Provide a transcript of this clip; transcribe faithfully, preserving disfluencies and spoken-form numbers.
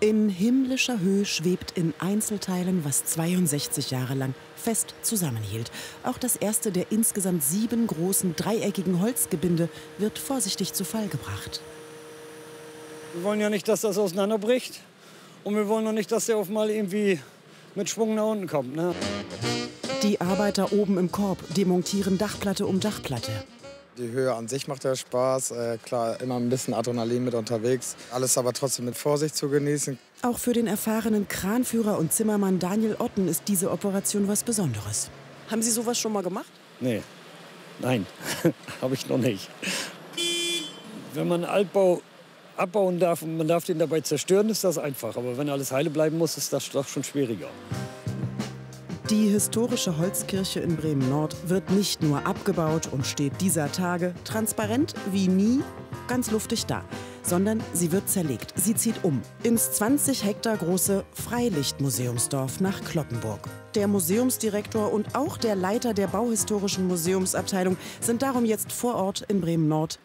In himmlischer Höhe schwebt in Einzelteilen, was zweiundsechzig Jahre lang fest zusammenhielt. Auch das erste der insgesamt sieben großen dreieckigen Holzgebinde wird vorsichtig zu Fall gebracht. Wir wollen ja nicht, dass das auseinanderbricht. Und wir wollen noch nicht, dass der auf mal irgendwie mit Schwung nach unten kommt. Ne? Die Arbeiter oben im Korb demontieren Dachplatte um Dachplatte. Die Höhe an sich macht ja Spaß. Äh, klar, immer ein bisschen Adrenalin mit unterwegs. Alles aber trotzdem mit Vorsicht zu genießen. Auch für den erfahrenen Kranführer und Zimmermann Daniel Otten ist diese Operation was Besonderes. Haben Sie sowas schon mal gemacht? Nee, nein, habe ich noch nicht. Wenn man Altbau abbauen darf und man darf den dabei zerstören, ist das einfach. Aber wenn alles heile bleiben muss, ist das doch schon schwieriger. Die historische Holzkirche in Bremen-Nord wird nicht nur abgebaut und steht dieser Tage transparent wie nie ganz luftig da, sondern sie wird zerlegt. Sie zieht um ins zwanzig Hektar große Freilichtmuseumsdorf nach Cloppenburg. Der Museumsdirektor und auch der Leiter der Bauhistorischen Museumsabteilung sind darum jetzt vor Ort in Bremen-Nord